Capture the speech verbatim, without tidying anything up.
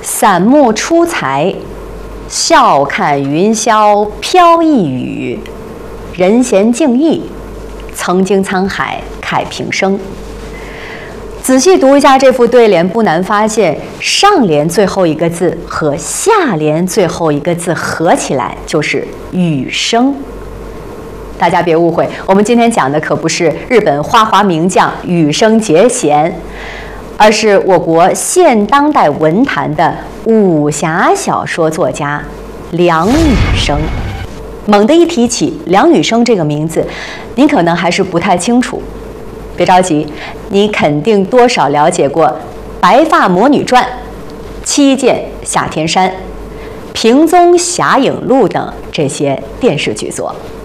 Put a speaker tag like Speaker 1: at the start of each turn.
Speaker 1: 散木出材，笑看云霄飘逸语，人闲静意，曾经沧海慨平生。仔细读一下这副对联，不难发现，上联最后一个字和下联最后一个字合起来就是雨声。大家别误会，我们今天讲的可不是日本花滑名将羽生结弦，而是我国现当代文坛的武侠小说作家梁羽生。猛地一提起梁羽生这个名字，您可能还是不太清楚。别着急，你肯定多少了解过《白发魔女传》《七剑下天山》《平宗侠影录》等这些电视剧作。